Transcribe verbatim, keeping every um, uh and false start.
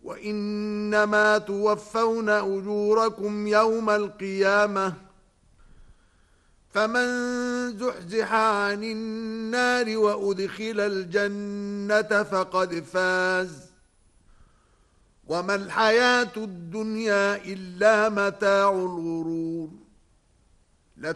وإنما توفون أجوركم يوم القيامة فمن زحزح عن النار وأدخل الجنة فقد فاز وما الحياة الدنيا إلا متاع الغرور.